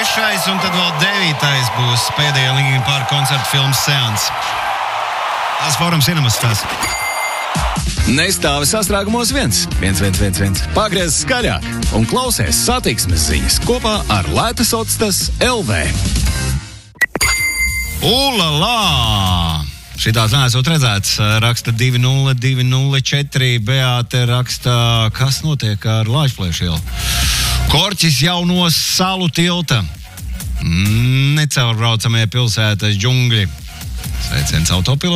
3. un tad vēl 9. būs pēdējā Linkin Park koncerta filmas seans. Tas Forum Cinemas stāsts. Nestāvi sastrēgumos 1. Pagriez skaļāk un klausies satiksmes ziņas kopā ar Lētas Ostas LV. Ulala! Šitās neesot redzēts, raksta 20204, Beāte raksta, kas notiek ar Laišplēšu ielu. Korķis jau no Salu tilta. Necaurbraucamie pilsētas džungļi. Sveiciens autopilotam.